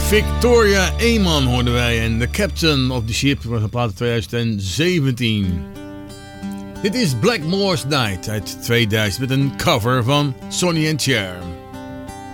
Victoria Eman hoorden wij en The Captain of the Ship was een plaat 2017. Dit is Blackmore's Night uit 2000 met een cover van Sonny and Cher.